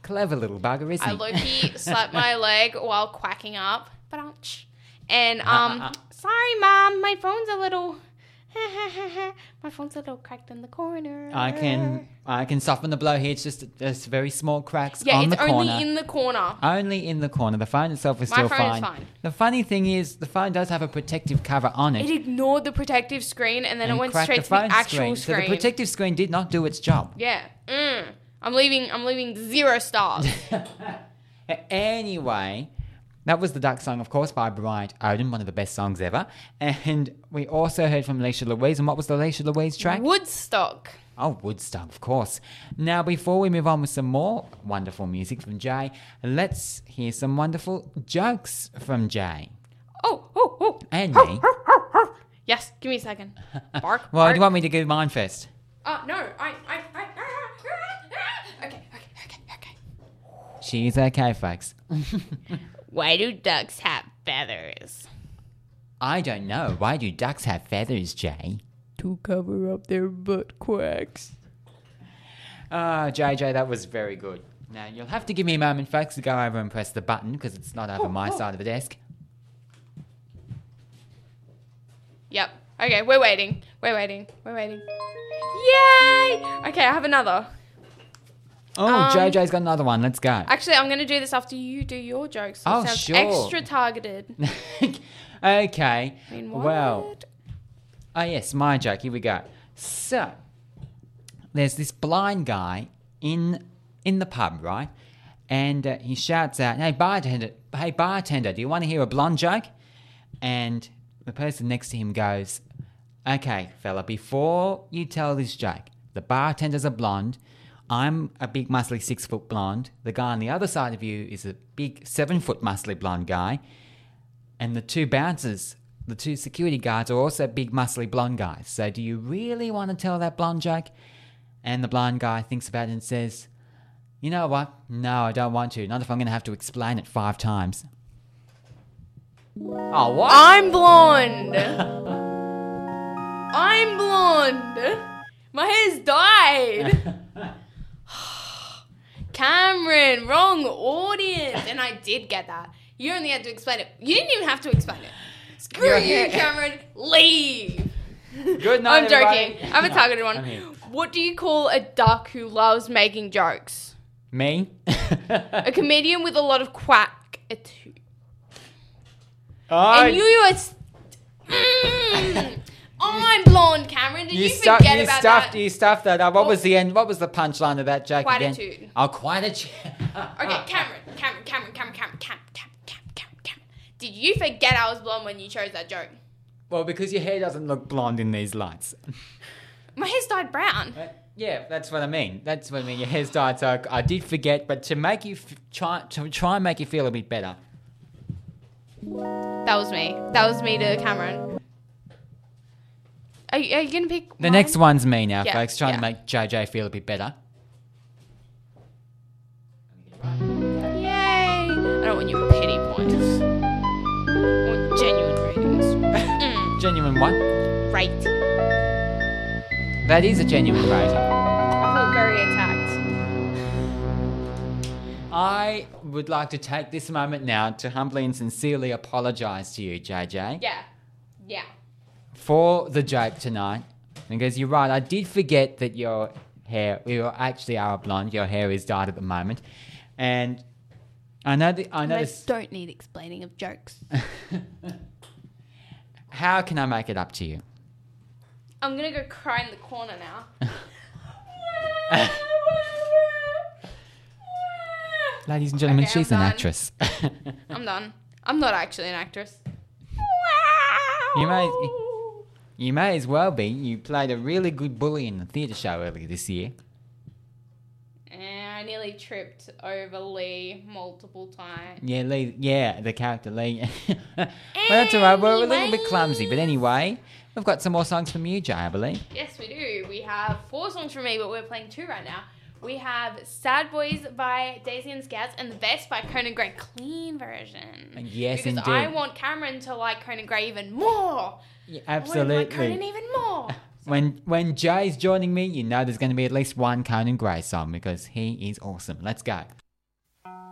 Clever little bugger, isn't I he? low-key slapped my leg while quacking up. And, sorry, Mom, my phone's a little... my phone's a little cracked in the corner. I can soften the blow here. It's just very small cracks Yeah, on the it's corner. only in the corner. Only in the corner. The phone itself is My still phone is fine. fine. The funny thing is, the phone does have a protective cover on it. It ignored the protective screen and then it went cracked straight to the phone actual So the screen. protective screen did not do its job. Yeah. I'm leaving 0 stars. Anyway, that was the Duck Song, of course, by Bryant Odin, one of the best songs ever. And we also heard from Alicia Louise. And what was the Alicia Louise track? Woodstock. Oh, Woodstock, of course. Now, before we move on with some more wonderful music from Jay, let's hear some wonderful jokes from Jay. Oh. And me. Yes, give me a second. Bark. Well, bark. do you want me to give mine first? No. Okay. She's okay, folks. Why do ducks have feathers? I don't know. Why do ducks have feathers, Jay? To cover up their butt quacks. JJ, that was very good. Now, you'll have to give me a moment, folks, to go over and press the button because it's not over my side of the desk. Yep. Okay, we're waiting. Yay! Okay, I have another. Oh, JJ's got another one. Let's go. Actually, I'm going to do this after you do your jokes. So it sounds sure. extra targeted. Okay. I mean, what? Well, yes, my joke. Here we go. So, there's this blind guy in the pub, right? And he shouts out, hey, bartender, do you want to hear a blonde joke? And the person next to him goes, okay, fella, before you tell this joke, the bartender's a blonde. I'm a big, muscly 6-foot blonde. The guy on the other side of you is a big 7-foot muscly blonde guy. And the two bouncers, the two security guards, are also big, muscly blonde guys. So do you really want to tell that blonde joke? And the blonde guy thinks about it and says, you know what? No, I don't want to. Not if I'm going to have to explain it 5 times. Oh, what? I'm blonde. My hair's dyed. Cameron, wrong audience. And I did get that. You only had to explain it. You didn't even have to explain it. Screw you, Cameron. Leave. Good night, I'm joking. everybody. I have a targeted I'm one. here. What do you call a duck who loves making jokes? Me? A comedian with a lot of quack-attitude. Oh, And you were... I'm blonde, Cameron. Did you forget about that? You stuffed that up. What was the end? What was the punchline of that joke again? Quatitude. Oh, quatitude. Okay, Cameron. Did you forget I was blonde when you chose that joke? Well, because your hair doesn't look blonde in these lights. My hair's dyed brown. Yeah, that's what I mean. Your hair's dyed, so I did forget. But to make you try and make you feel a bit better. That was me. That was me to Cameron. Are you going to pick The mine? next one's me now, Yeah, folks. Trying yeah. to make JJ feel a bit better. Yay! I don't want your pity points. Or genuine ratings. Genuine what? Right. That is a genuine rating. I feel very attacked. I would like to take this moment now to humbly and sincerely apologise to you, JJ. Yeah. For the joke tonight. Because you're right, I did forget that you actually are blonde. Your hair is dyed at the moment. And I know this. don't need explaining of jokes. How can I make it up to you? I'm going to go cry in the corner now. Ladies and gentlemen, Okay, she's I'm an done. actress. I'm done. I'm not actually an actress. You may as well be. You played a really good bully in the theatre show earlier this year. I nearly tripped over Lee multiple times. Yeah, Lee. Yeah, the character Lee. But that's all right. We're a little bit clumsy. But anyway, we've got some more songs from you, Jay, I believe. Yes, we do. We have 4 songs from me, but we're playing 2 right now. We have Sad Boys by Daisy and Scouts and The Best by Conan Gray, clean version. Yes, because indeed. I want Cameron to like Conan Gray even more. Yeah, I want him to absolutely. like Conan even more. When Jay's joining me, you know there's going to be at least one Conan Gray song because he is awesome. Let's go.